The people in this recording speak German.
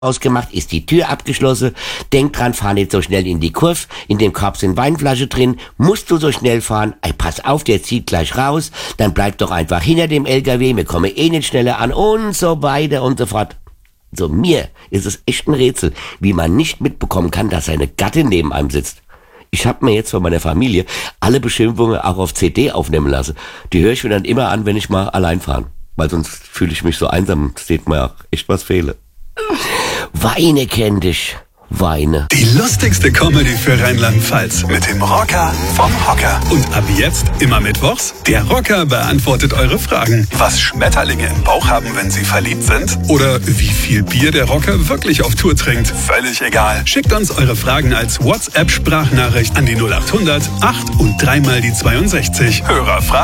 ausgemacht, ist die Tür abgeschlossen. Denk dran, fahr nicht so schnell in die Kurve. In dem Korb sind Weinflasche drin. Musst du so schnell fahren? Ey, pass auf, der zieht gleich raus. Dann bleib doch einfach hinter dem LKW. Wir kommen eh nicht schneller an und so weiter und so fort. So, mir ist es echt ein Rätsel, wie man nicht mitbekommen kann, dass seine Gattin neben einem sitzt. Ich habe mir jetzt von meiner Familie alle Beschimpfungen auch auf CD aufnehmen lassen. Die höre ich mir dann immer an, wenn ich mal allein fahre. Weil sonst fühle ich mich so einsam. Seht mir auch echt was fehle. Weine kenn dich. Weine. Die lustigste Comedy für Rheinland-Pfalz mit dem Rocker vom Hocker. Und ab jetzt, immer mittwochs, der Rocker beantwortet eure Fragen. Was Schmetterlinge im Bauch haben, wenn sie verliebt sind? Oder wie viel Bier der Rocker wirklich auf Tour trinkt? Völlig egal. Schickt uns eure Fragen als WhatsApp-Sprachnachricht an die 0800 8 und 3 mal die 62. Hörerfragen.